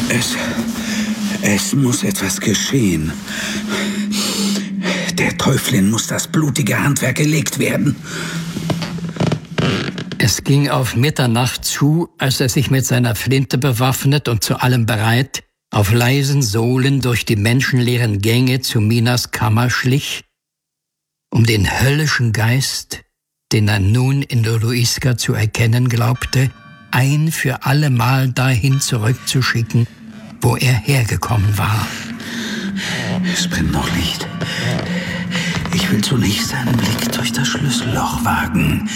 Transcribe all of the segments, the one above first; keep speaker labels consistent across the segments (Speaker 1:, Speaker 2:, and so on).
Speaker 1: Es muss etwas geschehen. Der Täuflin muss das blutige Handwerk gelegt werden.
Speaker 2: Es ging auf Mitternacht zu, als er sich mit seiner Flinte bewaffnet und zu allem bereit auf leisen Sohlen durch die menschenleeren Gänge zu Minas Kammer schlich, um den höllischen Geist, den er nun in Lodouiska zu erkennen glaubte, ein für allemal dahin zurückzuschicken, wo er hergekommen war.
Speaker 1: Es brennt noch Licht. Ich will zunächst einen Blick durch das Schlüsselloch wagen.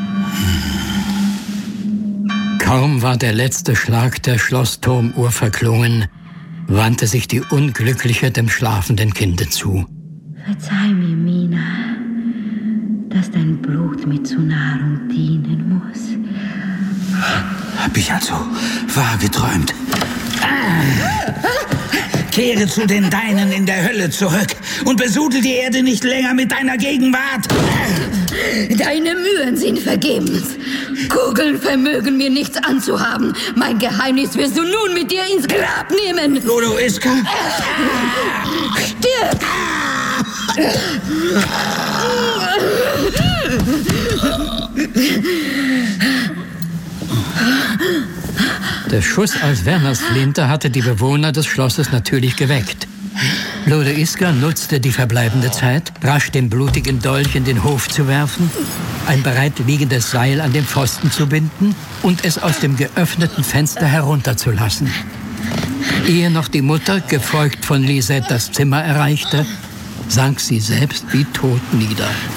Speaker 2: Kaum war der letzte Schlag der Schlossturmuhr verklungen, wandte sich die Unglückliche dem schlafenden Kinde zu.
Speaker 3: Verzeih mir, Mina, dass dein Blut mir zur Nahrung dienen muss.
Speaker 1: Hab ich also wahr geträumt? Kehre zu den Deinen in der Hölle zurück und besudel die Erde nicht länger mit deiner Gegenwart.
Speaker 3: Deine Mühen sind vergebens. Kugeln vermögen mir nichts anzuhaben. Mein Geheimnis wirst du nun mit dir ins Grab nehmen.
Speaker 1: Lodouiska?
Speaker 3: Stirb!
Speaker 2: Der Schuss aus Werners Flinte hatte die Bewohner des Schlosses natürlich geweckt. Lodouiska nutzte die verbleibende Zeit, rasch den blutigen Dolch in den Hof zu werfen, ein bereitliegendes Seil an den Pfosten zu binden und es aus dem geöffneten Fenster herunterzulassen. Ehe noch die Mutter, gefolgt von Lisette, das Zimmer erreichte, sank sie selbst wie tot nieder.